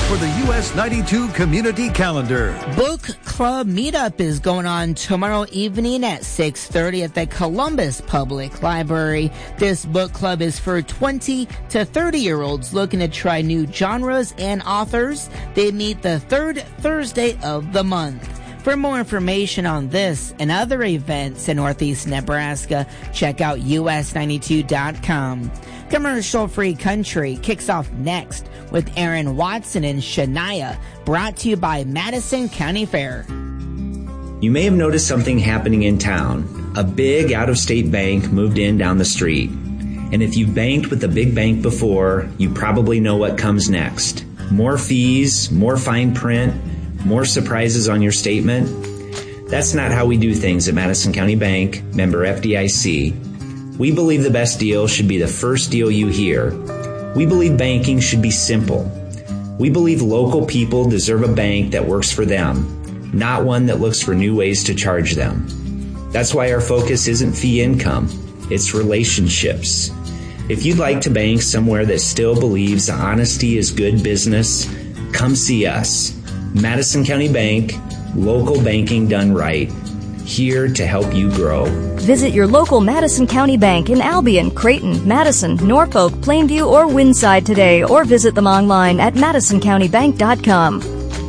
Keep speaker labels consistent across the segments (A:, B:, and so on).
A: for the US 92 Community Calendar.
B: Book Club Meetup is going on tomorrow evening at 6:30 at the Columbus Public Library. This book club is for 20 to 30-year-olds looking to try new genres and authors. They meet the third Thursday of the month. For more information on this and other events in Northeast Nebraska, check out us92.com. Commercial-free country kicks off next with Aaron Watson and Shania, brought to you by Madison County Fair.
C: You may have noticed something happening in town. A big out-of-state bank moved in down the street. And if you've banked with a big bank before, you probably know what comes next. More fees, more fine print, more surprises on your statement. That's not how we do things at Madison County Bank, member FDIC. We believe the best deal should be the first deal you hear. We believe banking should be simple. We believe local people deserve a bank that works for them, not one that looks for new ways to charge them. That's why our focus isn't fee income, it's relationships. If you'd like to bank somewhere that still believes honesty is good business, come see us. Madison County Bank, local banking done right. Here to help you grow.
D: Visit your local Madison County Bank in Albion, Creighton, Madison, Norfolk, Plainview, or Windside today, or visit them online at madisoncountybank.com.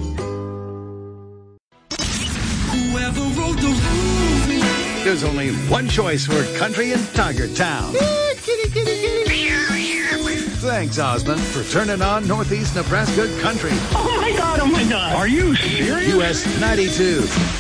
A: There's only one choice for country in Tiger Town. Thanks, Osmond, for turning on Northeast Nebraska Country.
E: Oh, my God. Are you serious?
A: US 92.